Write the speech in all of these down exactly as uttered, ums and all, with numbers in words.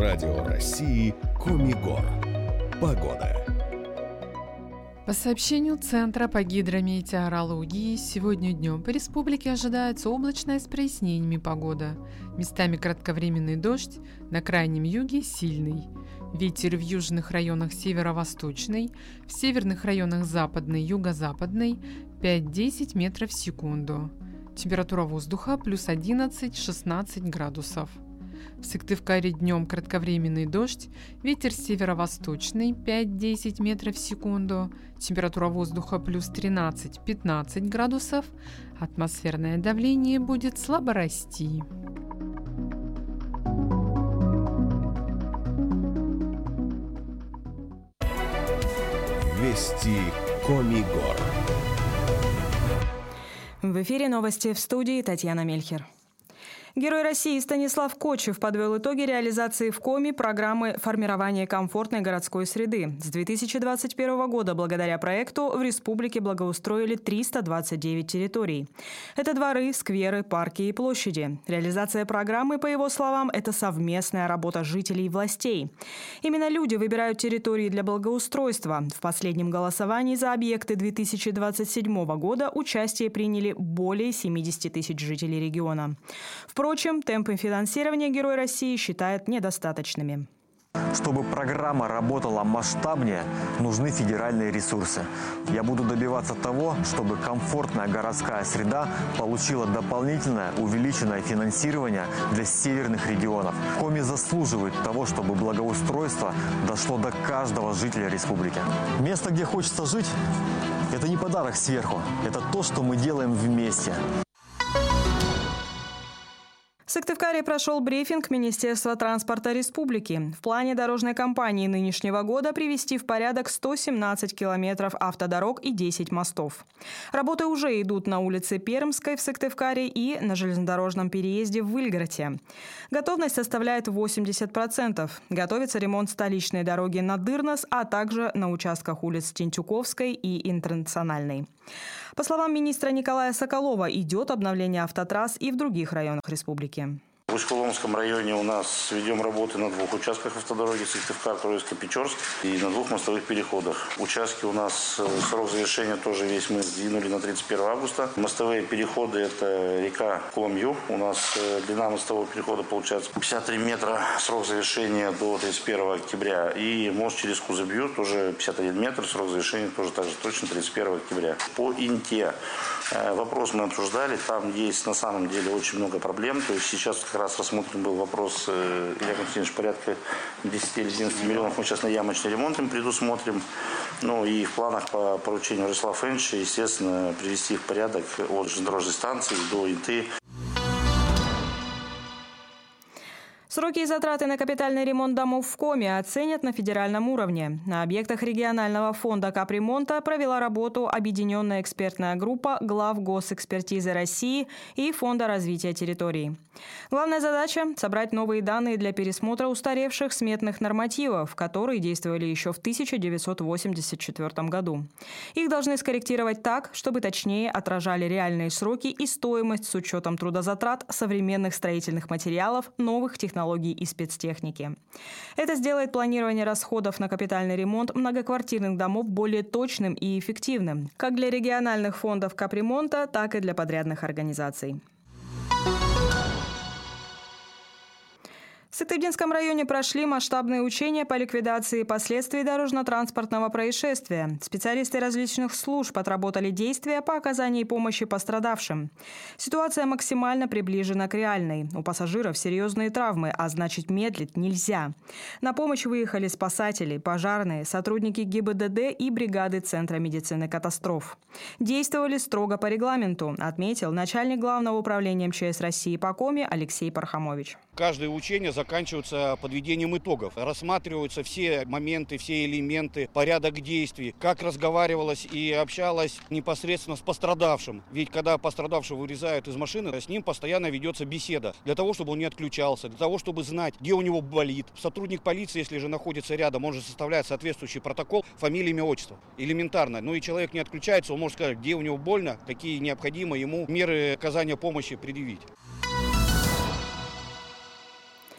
Радио России Коми-Гор. Погода. По сообщению Центра по гидрометеорологии, сегодня днем по республике ожидается облачная с прояснениями погода. Местами кратковременный дождь, на крайнем юге сильный. Ветер в южных районах северо-восточный, в северных районах западный, юго-западный пять-десять метров в секунду. Температура воздуха плюс одиннадцать-шестнадцать градусов. В Сыктывкаре днем кратковременный дождь, ветер северо-восточный пять-десять метров в секунду, температура воздуха плюс тринадцать-пятнадцать градусов, атмосферное давление будет слабо расти. Вести Коми-Гор. В эфире новости, в студии Татьяна Мельхер. Герой России Станислав Кочев подвел итоги реализации в Коми программы формирования комфортной городской среды. С две тысячи двадцать первого года благодаря проекту в республике благоустроили триста двадцать девять территорий. Это дворы, скверы, парки и площади. Реализация программы, по его словам, это совместная работа жителей и властей. Именно люди выбирают территории для благоустройства. В последнем голосовании за объекты две тысячи двадцать седьмого года участие приняли более семидесяти тысяч жителей региона. Впрочем, темпы финансирования Герой России считает недостаточными. Чтобы программа работала масштабнее, нужны федеральные ресурсы. Я буду добиваться того, чтобы комфортная городская среда получила дополнительное увеличенное финансирование для северных регионов. Коми заслуживает того, чтобы благоустройство дошло до каждого жителя республики. Место, где хочется жить, это не подарок сверху, это то, что мы делаем вместе. В Сыктывкаре прошел брифинг Министерства транспорта республики. В плане дорожной кампании нынешнего года привести в порядок сто семнадцать километров автодорог и десять мостов. Работы уже идут на улице Пермской в Сыктывкаре и на железнодорожном переезде в Выльгороде. Готовность составляет восемьдесят процентов. Готовится ремонт столичной дороги на Дырнос, а также на участках улиц Тентюковской и Интернациональной. По словам министра Николая Соколова, идет обновление автотрасс и в других районах республики. В Усть-Коломском районе у нас ведем работы на двух участках автодороги Сыктывкар, Троицко, Печорск и на двух мостовых переходах. Участки у нас, срок завершения тоже весь мы сдвинули на тридцать первое августа. Мостовые переходы – это река Коломью. У нас длина мостового перехода получается пятьдесят три метра, срок завершения до тридцать первого октября. И мост через Кузыбью тоже пятьдесят один метр, срок завершения тоже так же точно тридцать первого октября. По Инте вопрос мы обсуждали, там есть на самом деле очень много проблем. То есть сейчас как раз рассмотрен был вопрос, Илья Константинович, порядка десять или одиннадцать миллионов мы сейчас на ямочный ремонт им предусмотрим. Ну и в планах по поручению Ростислава Фенча, естественно, привести в порядок от железнодорожной станции до Инты. Сроки и затраты на капитальный ремонт домов в Коми оценят на федеральном уровне. На объектах регионального фонда капремонта провела работу объединенная экспертная группа глав госэкспертизы России и Фонда развития территорий. Главная задача – собрать новые данные для пересмотра устаревших сметных нормативов, которые действовали еще в тысяча девятьсот восемьдесят четвёртом году. Их должны скорректировать так, чтобы точнее отражали реальные сроки и стоимость с учетом трудозатрат, современных строительных материалов, новых технологий и спецтехники. Это сделает планирование расходов на капитальный ремонт многоквартирных домов более точным и эффективным, как для региональных фондов капремонта, так и для подрядных организаций. В Сыктывдинском районе прошли масштабные учения по ликвидации последствий дорожно-транспортного происшествия. Специалисты различных служб отработали действия по оказанию помощи пострадавшим. Ситуация максимально приближена к реальной. У пассажиров серьезные травмы, а значит медлить нельзя. На помощь выехали спасатели, пожарные, сотрудники ГИБДД и бригады Центра медицины катастроф. Действовали строго по регламенту, отметил начальник Главного управления МЧС России по Коми Алексей Пархамович. Каждое учение заканчивается подведением итогов. Рассматриваются все моменты, все элементы, порядок действий, как разговаривалось и общалось непосредственно с пострадавшим. Ведь когда пострадавшего вырезают из машины, с ним постоянно ведется беседа. Для того, чтобы он не отключался, для того, чтобы знать, где у него болит. Сотрудник полиции, если же находится рядом, он же составляет соответствующий протокол, фамилия, имя, отчество. Элементарно. Ну и человек не отключается, он может сказать, где у него больно, какие необходимо ему меры оказания помощи предъявить.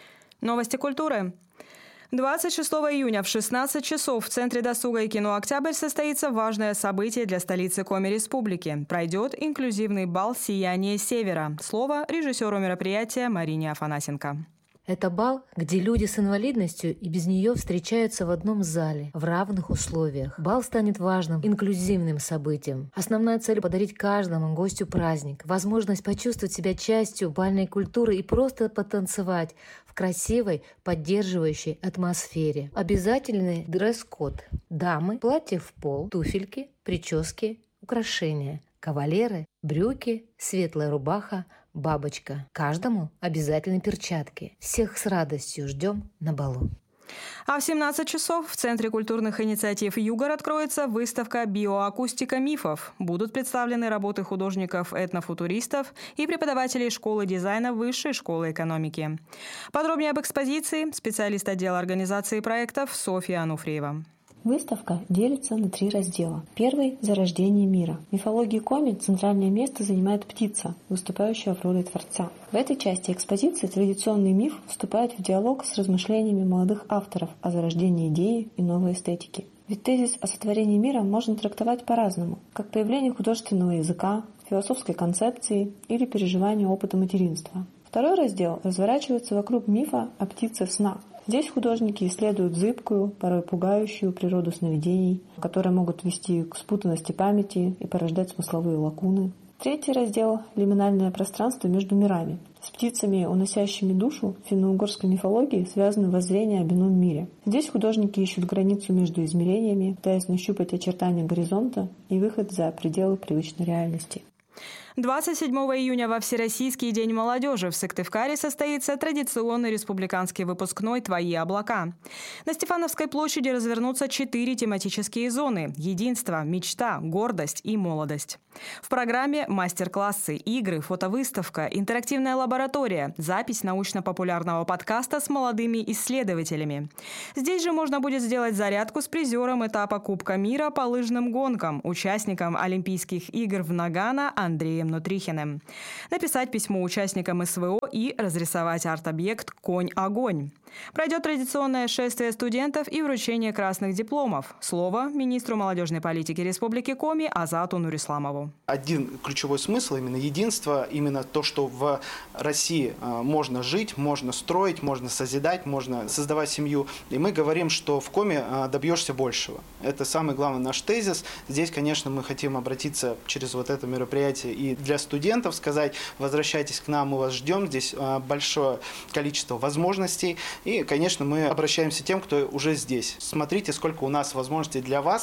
Новости культуры. двадцать шестого июня в шестнадцать часов в Центре досуга и кино «Октябрь» состоится важное событие для столицы Коми Республики. Пройдет инклюзивный бал «Сияние Севера». Слово режиссеру мероприятия Марине Афанасенко. Это бал, где люди с инвалидностью и без нее встречаются в одном зале, в равных условиях. Бал станет важным, инклюзивным событием. Основная цель – подарить каждому гостю праздник, возможность почувствовать себя частью бальной культуры и просто потанцевать в красивой, поддерживающей атмосфере. Обязательный дресс-код. Дамы – платье в пол, туфельки, прически, украшения. Кавалеры – брюки, светлая рубаха, бабочка. Каждому обязательно перчатки. Всех с радостью ждем на балу. А в семнадцать часов в Центре культурных инициатив «Югор» откроется выставка «Биоакустика мифов». Будут представлены работы художников-этнофутуристов и преподавателей школы дизайна Высшей школы экономики. Подробнее об экспозиции специалист отдела организации проектов Софья Ануфриева. Выставка делится на три раздела. Первый – «Зарождение мира». В мифологии Коми центральное место занимает птица, выступающая в роли Творца. В этой части экспозиции традиционный миф вступает в диалог с размышлениями молодых авторов о зарождении идеи и новой эстетики. Ведь тезис о сотворении мира можно трактовать по-разному, как появление художественного языка, философской концепции или переживания опыта материнства. Второй раздел разворачивается вокруг мифа о птице сна. Здесь художники исследуют зыбкую, порой пугающую природу сновидений, которые могут вести к спутанности памяти и порождать смысловые лакуны. Третий раздел – лиминальное пространство между мирами. С птицами, уносящими душу, в финно-угорской мифологии связаны воззрения об ином мире. Здесь художники ищут границу между измерениями, пытаясь нащупать очертания горизонта и выход за пределы привычной реальности. двадцать седьмого июня во Всероссийский день молодежи в Сыктывкаре состоится традиционный республиканский выпускной «Твои облака». На Стефановской площади развернутся четыре тематические зоны – единство, мечта, гордость и молодость. В программе мастер-классы, игры, фотовыставка, интерактивная лаборатория, запись научно-популярного подкаста с молодыми исследователями. Здесь же можно будет сделать зарядку с призером этапа Кубка мира по лыжным гонкам, участником Олимпийских игр в Нагано Андреем Нутрихиным. Написать письмо участникам СВО и разрисовать арт-объект «Конь-огонь». Пройдет традиционное шествие студентов и вручение красных дипломов. Слово министру молодежной политики Республики Коми Азату Нурисламову. Один ключевой смысл, именно единство, именно то, что в России можно жить, можно строить, можно созидать, можно создавать семью. И мы говорим, что в Коми добьешься большего. Это самый главный наш тезис. Здесь, конечно, мы хотим обратиться через вот это мероприятие и для студентов, сказать: возвращайтесь к нам, мы вас ждем. Здесь большое количество возможностей. И, конечно, мы обращаемся к тем, кто уже здесь. Смотрите, сколько у нас возможностей для вас.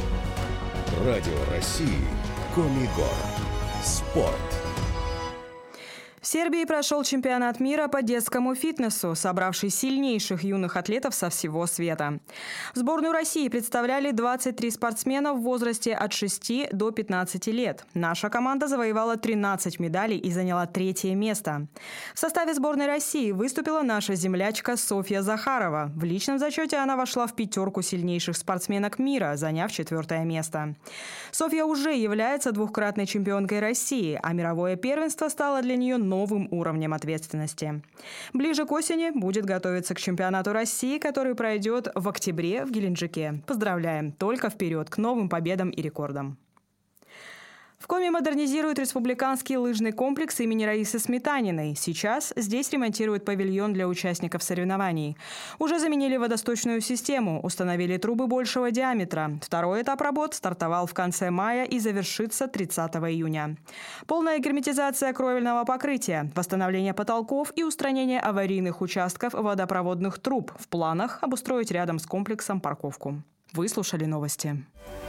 Радио России. Комигор. Спорт. В Сербии прошел чемпионат мира по детскому фитнесу, собравший сильнейших юных атлетов со всего света. Сборную России представляли двадцать три спортсмена в возрасте от шести до пятнадцати лет. Наша команда завоевала тринадцать медалей и заняла третье место. В составе сборной России выступила наша землячка Софья Захарова. В личном зачете она вошла в пятерку сильнейших спортсменок мира, заняв четвертое место. Софья уже является двукратной чемпионкой России, а мировое первенство стало для нее новым новым уровнем ответственности. Ближе к осени будет готовиться к чемпионату России, который пройдет в октябре в Геленджике. Поздравляем! Только вперед к новым победам и рекордам! В Коми модернизируют республиканский лыжный комплекс имени Раисы Сметаниной. Сейчас здесь ремонтируют павильон для участников соревнований. Уже заменили водосточную систему, установили трубы большего диаметра. Второй этап работ стартовал в конце мая и завершится тридцатого июня. Полная герметизация кровельного покрытия, восстановление потолков и устранение аварийных участков водопроводных труб. В планах обустроить рядом с комплексом парковку. Вы слушали новости.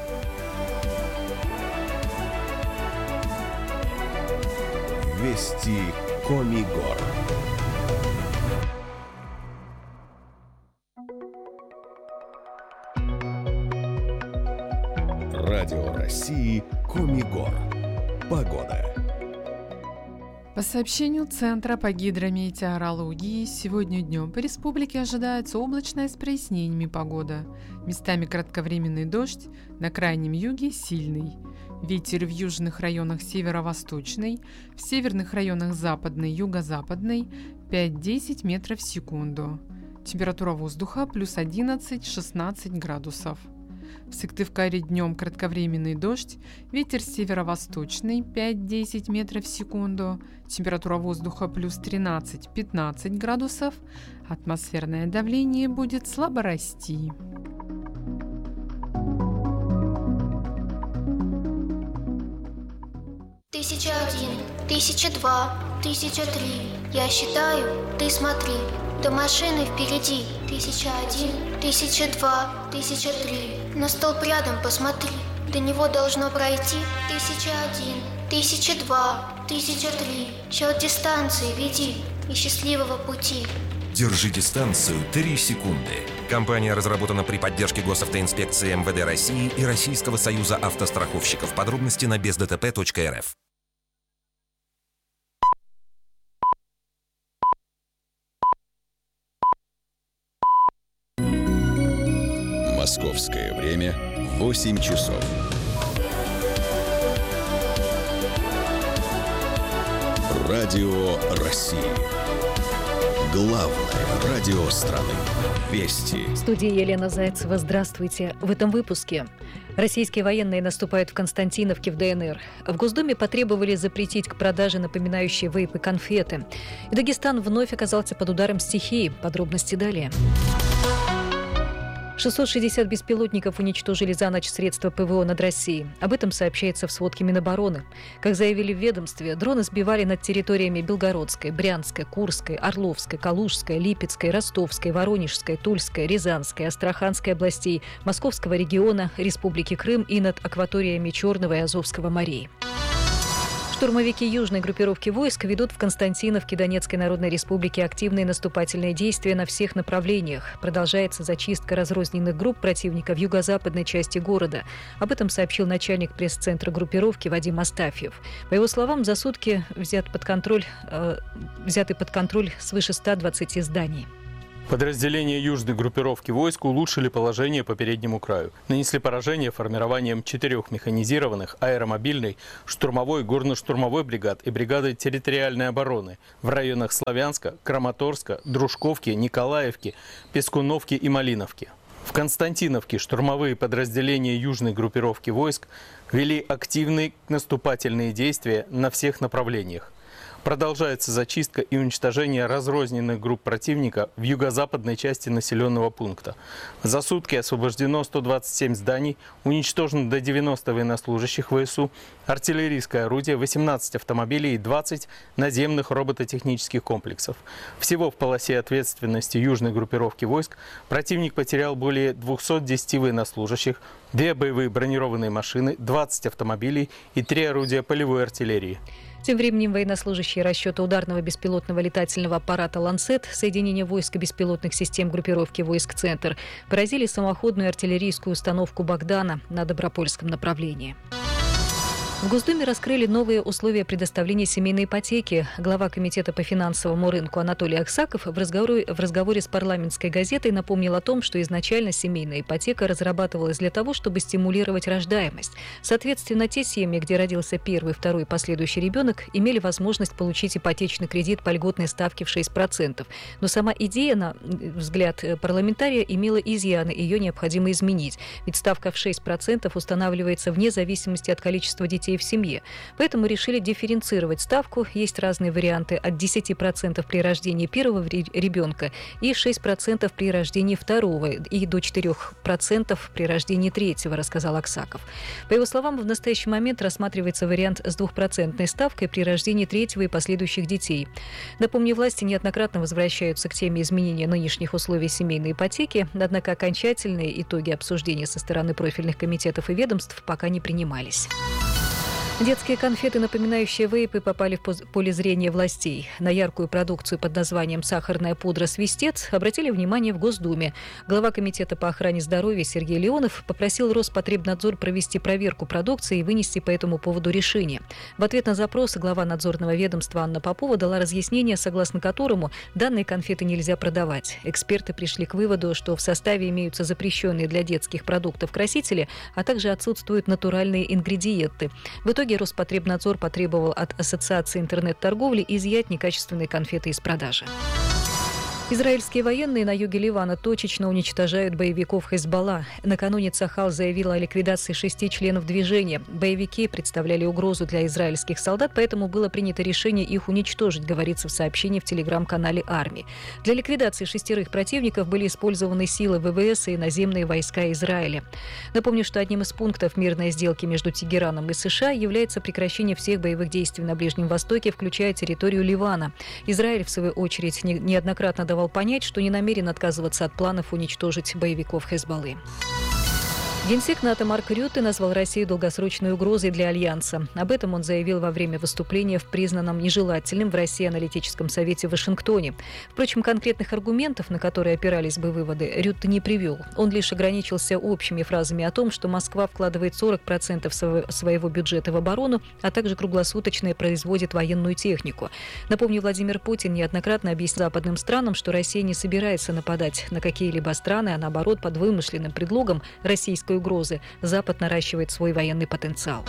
Вести Комигор. Радио России Комигор. Погода. По сообщению Центра по гидрометеорологии, сегодня днем по республике ожидается облачная с прояснениями погода. Местами кратковременный дождь, на крайнем юге сильный. Ветер в южных районах северо-восточный, в северных районах западный, юго-западный, пять-десять метров в секунду. Температура воздуха плюс одиннадцать-шестнадцать градусов. В Сыктывкаре днем кратковременный дождь, ветер северо-восточный пять-десять метров в секунду, температура воздуха плюс тринадцать-пятнадцать градусов, атмосферное давление будет слабо расти. Тысяча один, тысяча два, тысяча три. Я считаю, ты смотри. До машины впереди. Тысяча один, тысяча два, тысяча три. На столб рядом посмотри. До него должно пройти. Тысяча один, тысяча два, тысяча три. Счет дистанции веди и счастливого пути. Держи дистанцию три секунды. Компания разработана при поддержке Госавтоинспекции эм вэ дэ России и Российского союза автостраховщиков. Подробности на без дэ тэ пэ точка эр эф. Московское время восемь часов. Радио России. Главное радио страны. Вести. В студии Елена Зайцева. Здравствуйте. В этом выпуске. Российские военные наступают в Константиновке в дэ эн эр. В Госдуме потребовали запретить к продаже напоминающие вейпы конфеты. И Дагестан вновь оказался под ударом стихии. Подробности далее. шестьсот шестьдесят беспилотников уничтожили за ночь средства пэ вэ о над Россией. Об этом сообщается в сводке Минобороны. Как заявили в ведомстве, дроны сбивали над территориями Белгородской, Брянской, Курской, Орловской, Калужской, Липецкой, Ростовской, Воронежской, Тульской, Рязанской, Астраханской областей, Московского региона, Республики Крым и над акваториями Черного и Азовского морей. Штурмовики южной группировки войск ведут в Константиновке Донецкой Народной Республики активные наступательные действия на всех направлениях. Продолжается зачистка разрозненных групп противника в юго-западной части города. Об этом сообщил начальник пресс-центра группировки Вадим Астафьев. По его словам, за сутки взят под контроль, э, взяты под контроль свыше ста двадцати зданий. Подразделения южной группировки войск улучшили положение по переднему краю. Нанесли поражение формированием четырех механизированных, аэромобильной, штурмовой, горно-штурмовой бригад и бригады территориальной обороны в районах Славянска, Краматорска, Дружковки, Николаевки, Пескуновки и Малиновки. В Константиновке штурмовые подразделения южной группировки войск вели активные наступательные действия на всех направлениях. Продолжается зачистка и уничтожение разрозненных групп противника в юго-западной части населенного пункта. За сутки освобождено сто двадцать семь зданий, уничтожено до девяноста военнослужащих вэ эс у, артиллерийское орудие, восемнадцать автомобилей и двадцать наземных робототехнических комплексов. Всего в полосе ответственности южной группировки войск противник потерял более двухсот десяти военнослужащих, две боевые бронированные машины, двадцать автомобилей и три орудия полевой артиллерии. Тем временем военнослужащие расчета ударного беспилотного летательного аппарата «Ланцет» соединения войск и беспилотных систем группировки войск «Центр» поразили самоходную артиллерийскую установку «Богдана» на Добропольском направлении. В Госдуме раскрыли новые условия предоставления семейной ипотеки. Глава Комитета по финансовому рынку Анатолий Аксаков в разговоре, в разговоре с парламентской газетой напомнил о том, что изначально семейная ипотека разрабатывалась для того, чтобы стимулировать рождаемость. Соответственно, те семьи, где родился первый, второй и последующий ребенок, имели возможность получить ипотечный кредит по льготной ставке в шесть процентов. Но сама идея, на взгляд парламентария, имела изъяны, ее необходимо изменить. Ведь ставка в шесть процентов устанавливается вне зависимости от количества детей в семье. Поэтому решили дифференцировать ставку. Есть разные варианты от десяти процентов при рождении первого ребенка и шесть процентов при рождении второго и до четырёх процентов при рождении третьего, рассказал Аксаков. По его словам, в настоящий момент рассматривается вариант с двухпроцентной ставкой при рождении третьего и последующих детей. Напомню, власти неоднократно возвращаются к теме изменения нынешних условий семейной ипотеки, однако окончательные итоги обсуждения со стороны профильных комитетов и ведомств пока не принимались. Детские конфеты, напоминающие вейпы, попали в поле зрения властей. На яркую продукцию под названием «Сахарная пудра Свистец» обратили внимание в Госдуме. Глава Комитета по охране здоровья Сергей Леонов попросил Роспотребнадзор провести проверку продукции и вынести по этому поводу решение. В ответ на запрос глава надзорного ведомства Анна Попова дала разъяснение, согласно которому данные конфеты нельзя продавать. Эксперты пришли к выводу, что в составе имеются запрещенные для детских продуктов красители, а также отсутствуют натуральные ингредиенты. В итоге итоге Роспотребнадзор потребовал от Ассоциации интернет-торговли изъять некачественные конфеты из продажи. Израильские военные на юге Ливана точечно уничтожают боевиков Хезболла. Накануне Цахал заявила о ликвидации шести членов движения. Боевики представляли угрозу для израильских солдат, поэтому было принято решение их уничтожить, говорится в сообщении в телеграм-канале армии. Для ликвидации шестерых противников были использованы силы ВВС и наземные войска Израиля. Напомню, что одним из пунктов мирной сделки между Тегераном и США является прекращение всех боевых действий на Ближнем Востоке, включая территорию Ливана. Израиль, в свою очередь, неоднократно давал понять, что не намерен отказываться от планов уничтожить боевиков Хезболлы. Генсек НАТО Марк Рютте назвал Россию долгосрочной угрозой для Альянса. Об этом он заявил во время выступления в признанном нежелательным в России аналитическом совете в Вашингтоне. Впрочем, конкретных аргументов, на которые опирались бы выводы, Рютте не привел. Он лишь ограничился общими фразами о том, что Москва вкладывает сорок процентов своего бюджета в оборону, а также круглосуточно производит военную технику. Напомню, Владимир Путин неоднократно объяснил западным странам, что Россия не собирается нападать на какие-либо страны, а наоборот, под вымышленным предлогом российской угрозы Запад наращивает свой военный потенциал.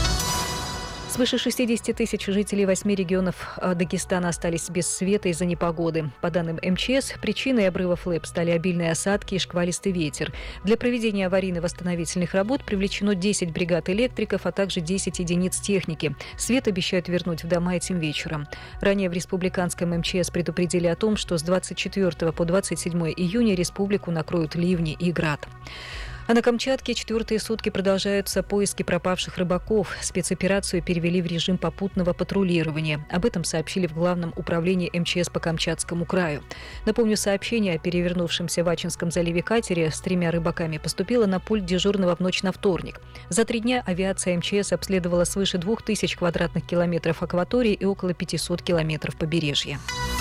Свыше шестидесяти тысяч жителей восьми регионов Дагестана остались без света из-за непогоды. По данным эм че эс, причиной обрывов ЛЭП стали обильные осадки и шквалистый ветер. Для проведения аварийно-восстановительных работ привлечено десять бригад электриков, а также десять единиц техники. Свет обещают вернуть в дома этим вечером. Ранее в республиканском эм че эс предупредили о том, что с двадцать четвёртого по двадцать седьмое июня республику накроют ливни и град. А на Камчатке четвертые сутки продолжаются поиски пропавших рыбаков. Спецоперацию перевели в режим попутного патрулирования. Об этом сообщили в Главном управлении эм че эс по Камчатскому краю. Напомню, сообщение о перевернувшемся в Ачинском заливе катере с тремя рыбаками поступило на пульт дежурного в ночь на вторник. За три дня авиация эм че эс обследовала свыше двух тысяч квадратных километров акватории и около пятисот километров побережья.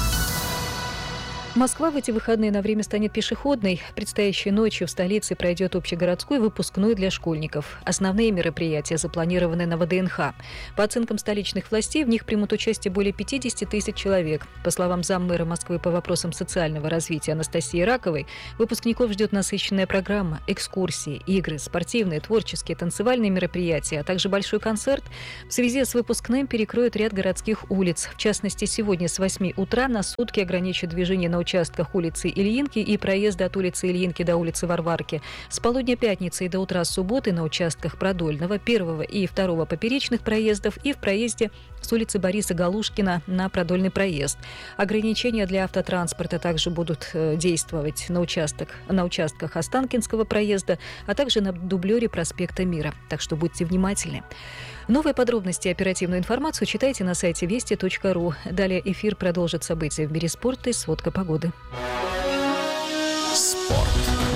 Москва в эти выходные на время станет пешеходной. Предстоящей ночью в столице пройдет общегородской выпускной для школьников. Основные мероприятия запланированы на вэ дэ эн ха. По оценкам столичных властей, в них примут участие более пятидесяти тысяч человек. По словам заммэра Москвы по вопросам социального развития Анастасии Раковой, выпускников ждет насыщенная программа, экскурсии, игры, спортивные, творческие, танцевальные мероприятия, а также большой концерт. В связи с выпускным перекроют ряд городских улиц. В частности, сегодня с восьми утра на сутки ограничат движение на участках улицы Ильинки и проезда от улицы Ильинки до улицы Варварки. С полудня пятницы и до утра субботы на участках Продольного, первого и второго поперечных проездов и в проезде с улицы Бориса Галушкина на Продольный проезд. Ограничения для автотранспорта также будут действовать на, участок, на участках Останкинского проезда, а также на дублере проспекта Мира. Так что будьте внимательны. Новые подробности и оперативную информацию читайте на сайте вести точка ру. Далее эфир продолжит события в мире спорта и сводка погоды. Спорт.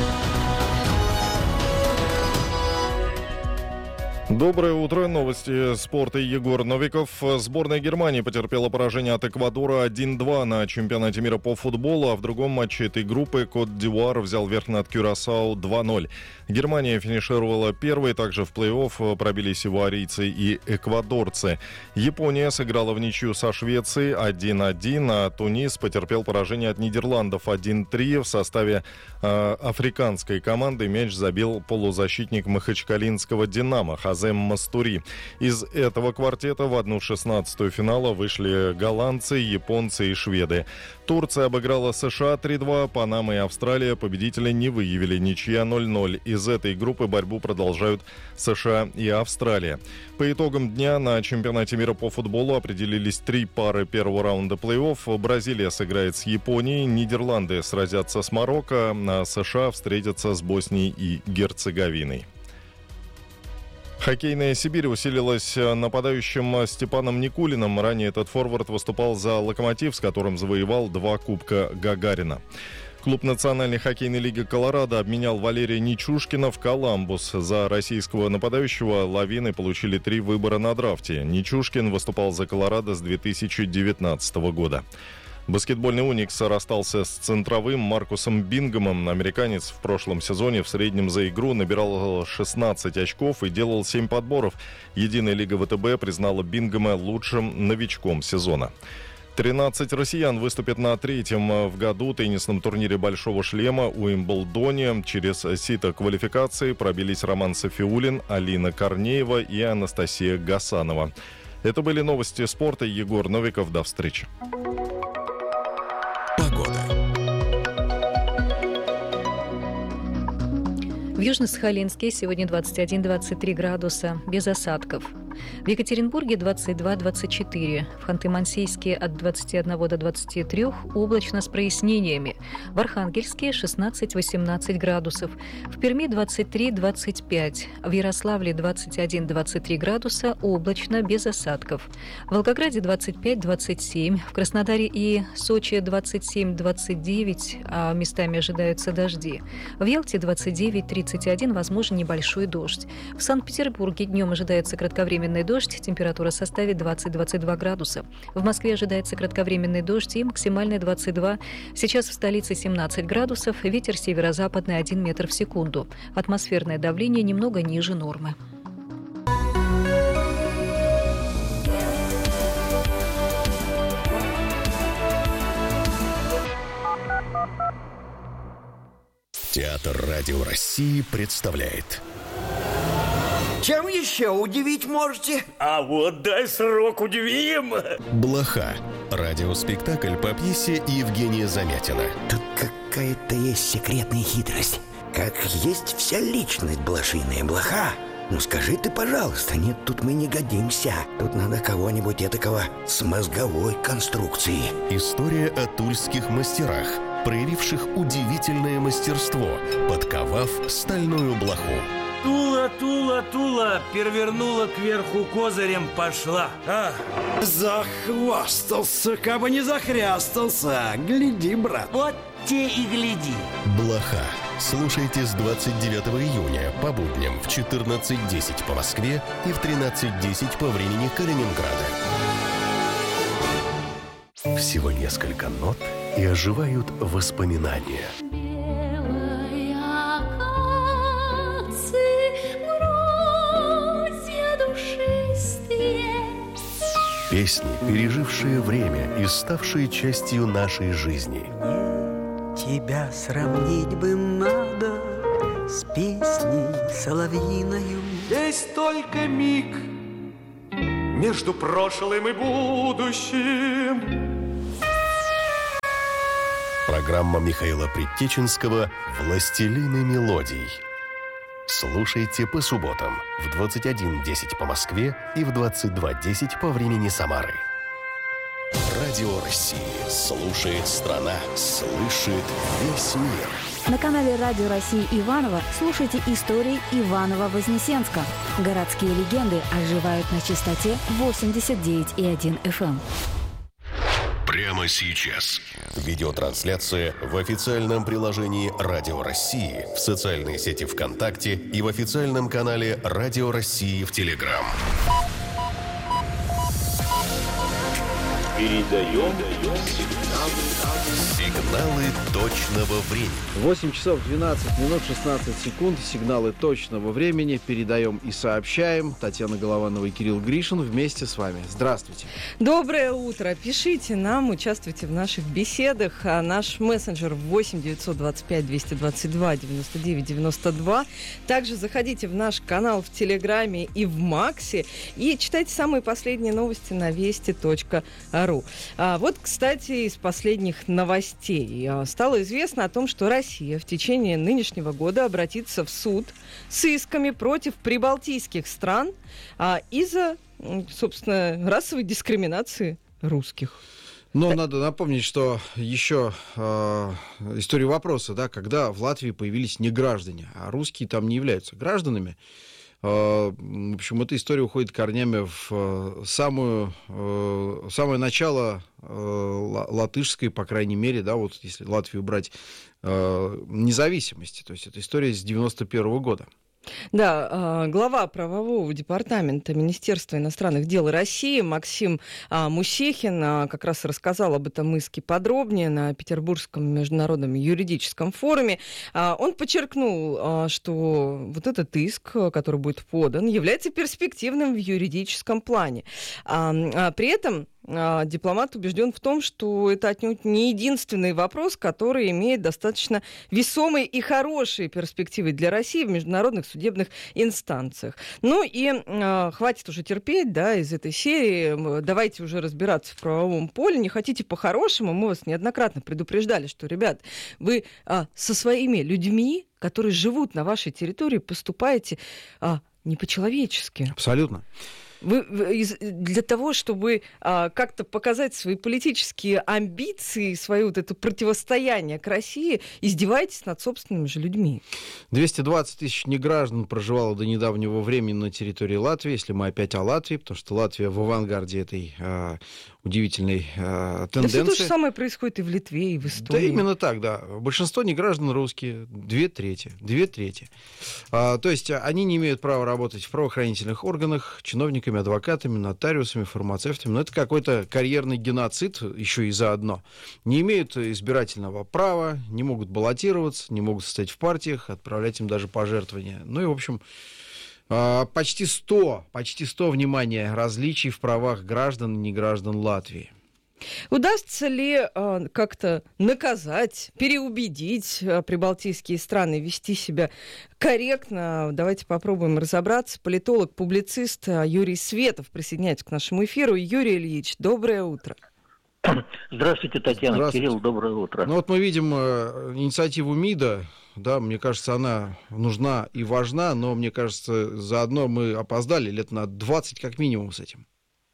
Доброе утро. Новости спорта. Егор Новиков. Сборная Германии потерпела поражение от Эквадора один-два на чемпионате мира по футболу, а в другом матче этой группы Кот-д'Ивуар взял верх над Кюрасао два-ноль. Германия финишировала первой, также в плей-офф пробились ивуарийцы и эквадорцы. Япония сыграла в ничью со Швецией один-один, а Тунис потерпел поражение от Нидерландов один-три. В составе э, африканской команды мяч забил полузащитник махачкалинского «Динамо» Хазем Мастури. Из этого квартета в одну шестнадцатую финала вышли голландцы, японцы и шведы. Турция обыграла США три-два, Панама и Австралия победителя не выявили, ничья ноль-ноль. Из этой группы борьбу продолжают США и Австралия. По итогам дня на чемпионате мира по футболу определились три пары первого раунда плей-офф. Бразилия сыграет с Японией, Нидерланды сразятся с Марокко, а США встретятся с Боснией и Герцеговиной. Хоккейная Сибирь усилилась нападающим Степаном Никулиным. Ранее этот форвард выступал за «Локомотив», с которым завоевал два Кубка Гагарина. Клуб Национальной хоккейной лиги Колорадо обменял Валерия Нечушкина в «Коламбус». За российского нападающего «Лавины» получили три выбора на драфте. Нечушкин выступал за Колорадо с две тысячи девятнадцатого года. Баскетбольный «Уникс» расстался с центровым Маркусом Бингомом. Американец в прошлом сезоне в среднем за игру набирал шестнадцать очков и делал семь подборов. Единая лига вэ тэ бэ признала Бингома лучшим новичком сезона. тринадцать россиян выступят на третьем в году теннисном турнире «Большого шлема» у Уимблдоне. Через сито квалификации пробились Роман Сафиуллин, Алина Корнеева и Анастасия Гасанова. Это были новости спорта. Егор Новиков. До встречи. В Южно-Сахалинске сегодня двадцать один - двадцать три градуса, без осадков. В Екатеринбурге двадцать два - двадцать четыре, в Ханты-Мансийске от двадцати одного до двадцати трёх, облачно с прояснениями. В Архангельске шестнадцать - восемнадцать градусов, в Перми двадцать три - двадцать пять, в Ярославле двадцать один - двадцать три градуса, облачно, без осадков. В Волгограде двадцать пять - двадцать семь, в Краснодаре и Сочи двадцать семь - двадцать девять, а местами ожидаются дожди. В Ялте двадцать девять - тридцать один, возможен небольшой дождь. В Санкт-Петербурге днем ожидается кратковременный дождь, температура составит двадцать - двадцать два градуса. В Москве ожидается кратковременный дождь и максимальный двадцать два. Сейчас в столице семнадцать градусов, ветер северо-западный один метр в секунду. Атмосферное давление немного ниже нормы. Театр Радио России представляет. Чем еще удивить можете? А вот дай срок удивим! «Блоха» – радиоспектакль по пьесе Евгения Замятина. Тут какая-то есть секретная хитрость. Как есть вся личность блошиная блоха. Ну скажи ты, пожалуйста, нет, тут мы не годимся. Тут надо кого-нибудь этакого с мозговой конструкцией. История о тульских мастерах, проявивших удивительное мастерство, подковав стальную блоху. Тула, Тула, Тула, перевернула кверху козырем пошла. А. Захвастался, кабы не захрястался. Гляди, брат. Вот те и гляди. «Блоха». Слушайте с двадцать девятого июня по будням в четырнадцать десять по Москве и в тринадцать десять по времени Калининграда. Всего несколько нот, и оживают воспоминания. Песни, пережившие время и ставшие частью нашей жизни. Тебя сравнить бы надо с песней соловьиною. Есть только миг между прошлым и будущим. Программа Михаила Предтеченского «Властелины мелодий». Слушайте по субботам в двадцать один десять по Москве и в двадцать два десять по времени Самары. Радио России. Слушает страна. Слышит весь мир. На канале Радио России Иваново слушайте истории Иваново-Вознесенска. Городские легенды оживают на частоте восемьдесят девять и один эф эм. Прямо сейчас. Видеотрансляция в официальном приложении Радио России, в социальной сети ВКонтакте и в официальном канале Радио России в Телеграм. Передаем сигналы точного времени. восемь часов двенадцать минут шестнадцать секунд. Сигналы точного времени передаем и сообщаем. Татьяна Голованова и Кирилл Гришин вместе с вами. Здравствуйте. Доброе утро. Пишите нам, участвуйте в наших беседах. А наш мессенджер восемь девятьсот двадцать пять двести двадцать два девяносто девять девяносто два. Также заходите в наш канал в Телеграме и в Максе и читайте самые последние новости на вести точка ру. А вот, кстати, из последних новостей стало известно о том, что Россия в течение нынешнего года обратится в суд с исками против прибалтийских стран а, из-за, собственно, расовой дискриминации русских. Но надо напомнить, что еще э, история вопроса, да, когда в Латвии появились неграждане, а русские там не являются гражданами. Э, в общем, эта история уходит корнями в э, самую, э, самое начало э, латышской, по крайней мере, да, вот если Латвию брать, э, независимости. То есть это история с девяносто первого года. Да, глава правового департамента Министерства иностранных дел России Максим Мусехин как раз рассказал об этом иске подробнее на Петербургском международном юридическом форуме. Он подчеркнул, что вот этот иск, который будет подан, является перспективным в юридическом плане. При этом э, дипломат убежден в том, что это отнюдь не единственный вопрос, который имеет достаточно весомые и хорошие перспективы для России в международных судебных инстанциях. Ну и э, хватит уже терпеть, да, из этой серии. Давайте уже разбираться в правовом поле. Не хотите по-хорошему? Мы вас неоднократно предупреждали, что, ребят, вы э, со своими людьми, которые живут на вашей территории, поступаете а, не по-человечески. Абсолютно. Вы, вы для того, чтобы а, как-то показать свои политические амбиции, свое вот это противостояние к России, издеваетесь над собственными же людьми. двести двадцать тысяч неграждан проживало до недавнего времени на территории Латвии, если мы опять о Латвии, потому что Латвия в авангарде этой а, удивительной а, тенденции. Да все то же самое происходит и в Литве, и в Эстонии. Да, именно так, да. Большинство неграждан русские, две трети, две трети. А, то есть они не имеют права работать в правоохранительных органах, чиновниками, адвокатами, нотариусами, фармацевтами. Но это какой-то карьерный геноцид еще и заодно. Не имеют избирательного права, не могут баллотироваться, не могут состоять в партиях, отправлять им даже пожертвования. Ну и, в общем, почти сто, почти сто, внимания, различий в правах граждан и неграждан Латвии. Удастся ли э, как-то наказать, переубедить э, прибалтийские страны вести себя корректно? Давайте попробуем разобраться. Политолог, публицист Юрий Светов присоединяется к нашему эфиру. Юрий Ильич, доброе утро. Здравствуйте, Татьяна. Здравствуйте. Кирилл, доброе утро. Ну вот мы видим э, инициативу МИДа. Да, мне кажется, она нужна и важна, но, мне кажется, заодно мы опоздали лет на двадцать как минимум с этим.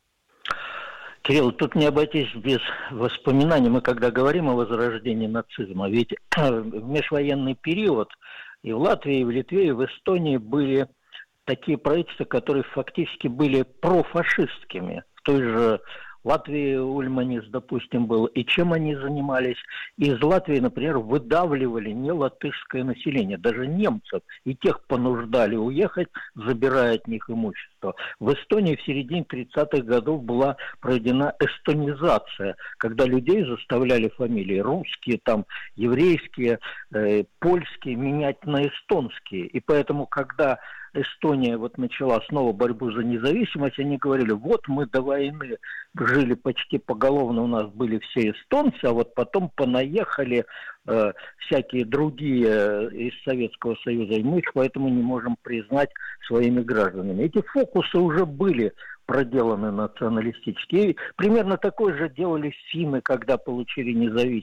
Кирилл, тут не обойтись без воспоминаний. Мы когда говорим о возрождении нацизма, ведь в межвоенный период и в Латвии, и в Литве, и в Эстонии были такие правительства, которые фактически были профашистскими. В той же Латвии Ульманис, допустим, был. И чем они занимались? Из Латвии, например, выдавливали не латышское население, даже немцев. И тех понуждали уехать, забирая от них имущество. В Эстонии в середине тридцатых годов была проведена эстонизация, когда людей заставляли фамилии русские, там, еврейские, э, польские менять на эстонские. И поэтому, когда Эстония вот начала снова борьбу за независимость, они говорили, вот мы до войны жили почти поголовно, у нас были все эстонцы, а вот потом понаехали э, всякие другие из Советского Союза, и мы их поэтому не можем признать своими гражданами. Эти фокусы уже были проделаны националистические. И примерно такое же делали финны, когда получили независимость.